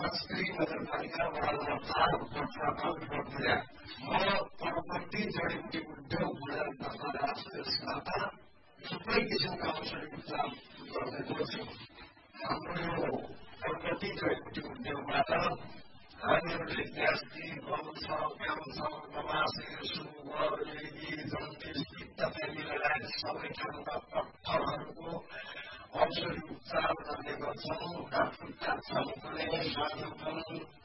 वाजपेयी नगरपालिका वडा नम्बर 4 उपप्रमुख प्रक्रिया म प्रवर्ती जडीबुटी उद्योग विकासबाट थुप्रै किसिमका औषधि उपचार गर्ने गर्छु। हाम्रो यो प्रवर्ती जडीबुटी उद्योगबाट हामीहरूले ग्यास्ट्री, बमसम, क्यान्सर, गमाशय, सुगर, लेगी, जन्डिस, पित्तथैली लगायत सबै खालका पत्थरहरूको औषधि उपचार गर्ने गर्छौँ। डाक्टरका छलकले स्वादोपन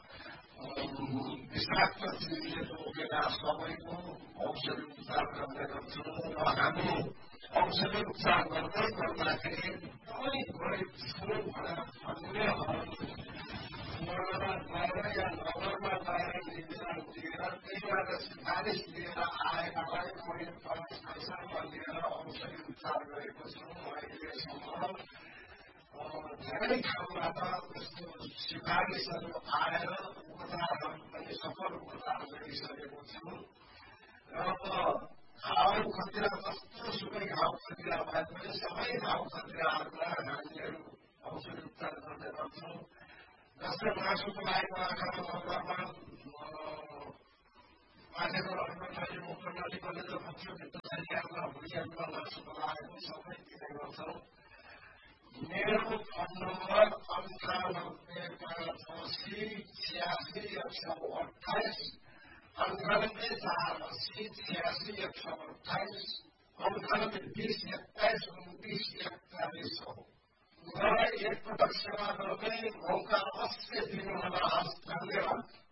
विषाक्त चिजले रोकेका सबैको औषधि उपचार गर्ने गर्छौँ र हामी औषधि उपचार गर्दै गर्दाखेरि एकदमै गरिब छु भनेर अन्यहरू वडामा गएर या नगरमा गएर निवेदन दिएर त्यहीबाट सिफारिस लिएर आएकालाई मैले 40 पैसा लिएर औषधि उपचार गरेको छु। अहिलेसम्म धेरै ठाउँबाट त्यस्तो सिफारिसहरू आएर उपचारहरू पनि सफल उपचार गरिसकेको छु र घाउ खतिरा जस्तो सुकै घाउ खतिरा भए पनि सबै घाउ खतिराहरूलाई हामीहरू औषधि उपचार गर्ने गर्छौँ। जस्तै मासुको लागेको आँखामा नगरमा मान्छेको रक्तथली मुखनली कलेजो खच्छु भित्तथलीहरूमा भुइँहरूमा मासुको लागेको सबै दिने गर्छौँ। मेरो फोन नम्बर 9858866128 9848866128 9820212941 हो। मलाई एकपटक सेवा गर्दै मौका अवश्य दिनुहोला। हस्, धन्यवाद।